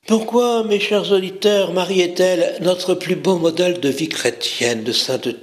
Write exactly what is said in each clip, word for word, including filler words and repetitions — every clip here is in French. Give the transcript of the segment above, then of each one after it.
Pourquoi, mes chers auditeurs, Marie est-elle notre plus beau modèle de vie chrétienne, de sainteté ?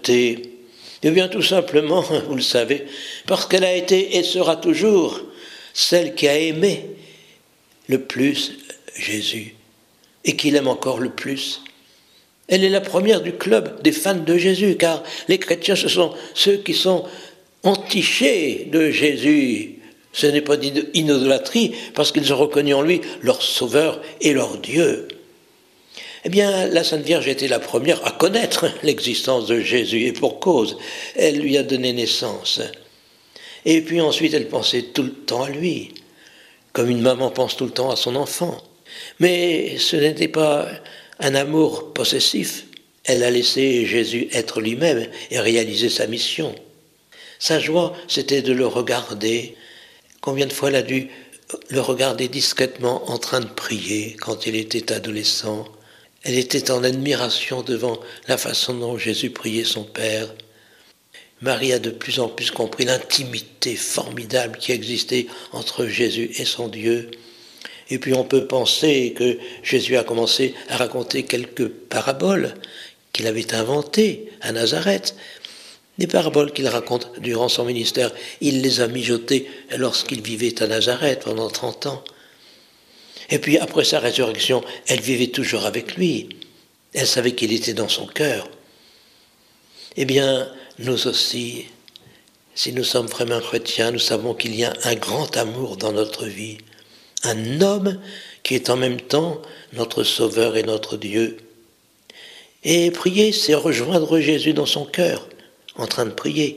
Eh bien, tout simplement, vous le savez, parce qu'elle a été et sera toujours celle qui a aimé le plus Jésus et qui l'aime encore le plus. Elle est la première du club des fans de Jésus, car les chrétiens, ce sont ceux qui sont entichés de Jésus. Ce n'est pas une idolâtrie, parce qu'ils ont reconnu en lui leur sauveur et leur Dieu. Eh bien, la Sainte Vierge était la première à connaître l'existence de Jésus, et pour cause, elle lui a donné naissance. Et puis ensuite, elle pensait tout le temps à lui, comme une maman pense tout le temps à son enfant. Mais ce n'était pas un amour possessif. Elle a laissé Jésus être lui-même et réaliser sa mission. Sa joie, c'était de le regarder. Combien de fois elle a dû le regarder discrètement en train de prier quand il était adolescent. Elle était en admiration devant la façon dont Jésus priait son Père. Marie a de plus en plus compris l'intimité formidable qui existait entre Jésus et son Dieu. Et puis on peut penser que Jésus a commencé à raconter quelques paraboles qu'il avait inventées à Nazareth. Des paraboles qu'il raconte durant son ministère, il les a mijotées lorsqu'il vivait à Nazareth pendant trente ans. Et puis après sa résurrection, elle vivait toujours avec lui. Elle savait qu'il était dans son cœur. Eh bien, nous aussi, si nous sommes vraiment chrétiens, nous savons qu'il y a un grand amour dans notre vie. Un homme qui est en même temps notre Sauveur et notre Dieu. Et prier, c'est rejoindre Jésus dans son cœur, en train de prier.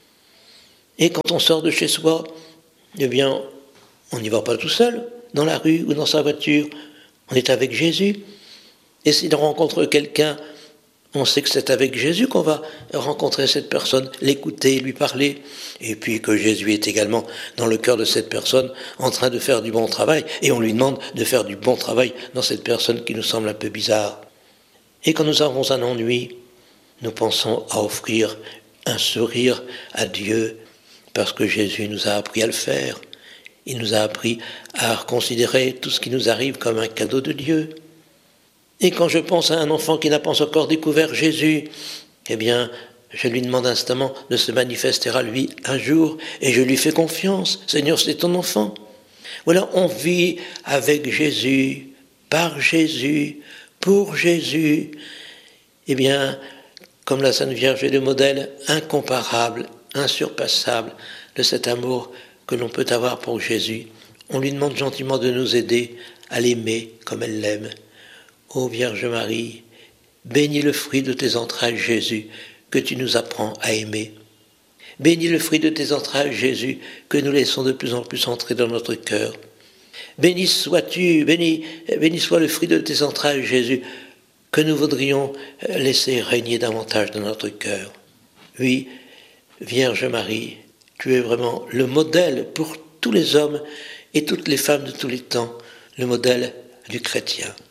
Et quand on sort de chez soi, eh bien, on n'y va pas tout seul, dans la rue ou dans sa voiture. On est avec Jésus. Et si on rencontre quelqu'un, on sait que c'est avec Jésus qu'on va rencontrer cette personne, l'écouter, lui parler. Et puis que Jésus est également dans le cœur de cette personne, en train de faire du bon travail. Et on lui demande de faire du bon travail dans cette personne qui nous semble un peu bizarre. Et quand nous avons un ennui, nous pensons à offrir un sourire à Dieu, parce que Jésus nous a appris à le faire. Il nous a appris à considérer tout ce qui nous arrive comme un cadeau de Dieu. Et quand je pense à un enfant qui n'a pas encore découvert Jésus, eh bien, je lui demande instamment de se manifester à lui un jour, et je lui fais confiance. Seigneur, c'est ton enfant. Voilà, on vit avec Jésus, par Jésus, pour Jésus. Eh bien, comme la Sainte Vierge est le modèle incomparable, insurpassable de cet amour que l'on peut avoir pour Jésus, on lui demande gentiment de nous aider à l'aimer comme elle l'aime. Ô Vierge Marie, bénis le fruit de tes entrailles, Jésus, que tu nous apprends à aimer. Bénis le fruit de tes entrailles, Jésus, que nous laissons de plus en plus entrer dans notre cœur. Béni sois-tu, béni, béni soit le fruit de tes entrailles, Jésus, que nous voudrions laisser régner davantage dans notre cœur. Oui, Vierge Marie, tu es vraiment le modèle pour tous les hommes et toutes les femmes de tous les temps, le modèle du chrétien.